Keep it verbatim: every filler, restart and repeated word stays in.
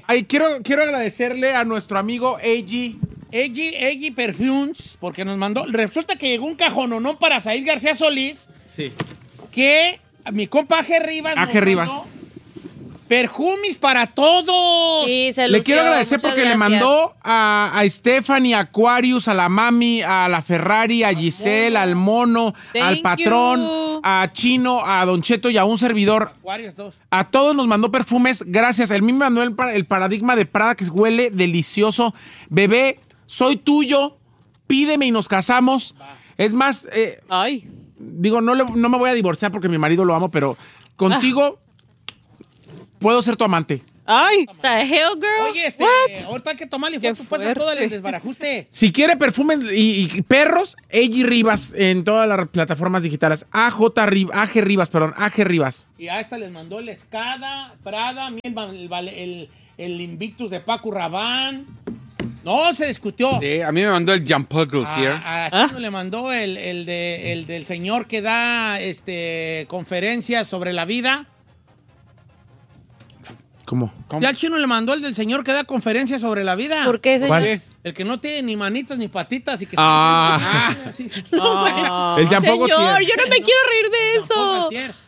Ay, quiero, quiero agradecerle a nuestro amigo Eiji. Eiji, Eiji Perfumes, porque nos mandó. Resulta que llegó un cajononón para Said García Solís. Sí. Que mi compa Aje Rivas. Aje Rivas. Perfumes para todos. Sí, se Le lució, quiero agradecer muchas porque le gracias. mandó a, a Stephanie, a Aquarius, a la Mami, a la Ferrari, a Giselle, al Mono, Thank al Patrón, you. a Chino, a Don Cheto y a un servidor. Varios dos. A todos nos mandó perfumes, gracias. Él mismo mandó el, pa- el paradigma de Prada que huele delicioso. Bebé, soy tuyo, pídeme y nos casamos. Es más, eh, Ay. digo, no, le- no me voy a divorciar porque mi marido lo amo, pero contigo puedo ser tu amante. Ay. The hell, girl. Oye, este, What? ahorita hay que tomarle Qué foto, pasa todo el fuerte. desbarajuste. Si quiere perfumes y, y perros, Eiji Rivas en todas las plataformas digitales. A J Rivas, A G Rivas, perdón, A G Rivas. Y a esta les mandó el Escada, Prada, a mí el, el, el, el Invictus de Paco Rabanne. No, se discutió. Sí, a mí me mandó el Jean Paul Gaultier. A, a ¿Ah? Chino le mandó el, el, de, el del señor que da este, conferencias sobre la vida. ¿Cómo? Ya al Chino le mandó el del señor que da conferencias sobre la vida. ¿Por qué, señor? ¿Cuál? El que no tiene ni manitas ni patitas y que Ah. está- sí. Ah. El Jean Paul Señor, Gaultier. yo no me quiero reír de Jean Paul eso. Gaultier.